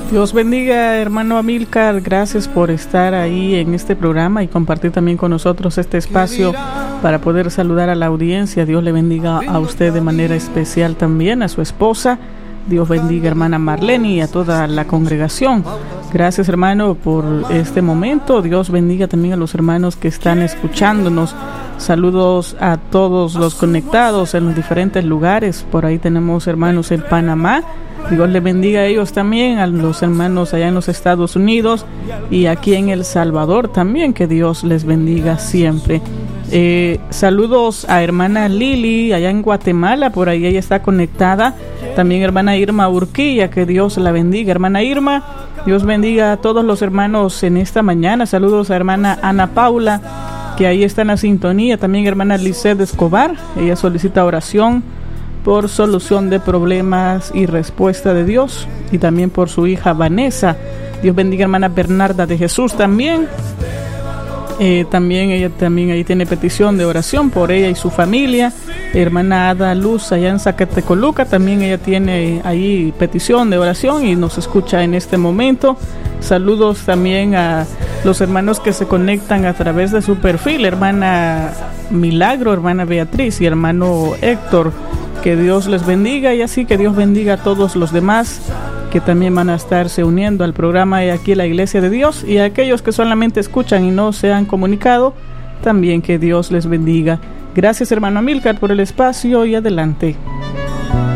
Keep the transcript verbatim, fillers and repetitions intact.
Dios bendiga, hermano Amílcar, gracias por estar ahí en este programa y compartir también con nosotros este espacio para poder saludar a la audiencia. Dios le bendiga a usted de manera especial también, a su esposa. Dios bendiga, hermana Marlene, y a toda la congregación. Gracias, hermano, por este momento. Dios bendiga también a los hermanos que están escuchándonos. Saludos a todos los conectados en los diferentes lugares. Por ahí tenemos hermanos en Panamá. Dios les bendiga a ellos también, a los hermanos allá en los Estados Unidos y aquí en El Salvador también, que Dios les bendiga siempre. Eh, saludos a hermana Lili allá en Guatemala, por ahí ella está conectada. También hermana Irma Urquilla, que Dios la bendiga. Hermana Irma, Dios bendiga a todos los hermanos en esta mañana. Saludos a hermana Ana Paula, que ahí está en la sintonía. También hermana Lisette Escobar, ella solicita oración por solución de problemas y respuesta de Dios, y también por su hija Vanessa. Dios bendiga hermana Bernarda de Jesús también. Eh, también ella también ahí tiene petición de oración por ella y su familia. Hermana Ada Luz allá en Zacatecoluca, también ella tiene ahí petición de oración y nos escucha en este momento. Saludos también a los hermanos que se conectan a través de su perfil, hermana Milagro, hermana Beatriz y hermano Héctor. Que Dios les bendiga, y así que Dios bendiga a todos los demás que también van a estarse uniendo al programa de aquí la Iglesia de Dios, y a aquellos que solamente escuchan y no se han comunicado, también que Dios les bendiga. Gracias hermano Amílcar por el espacio, y adelante.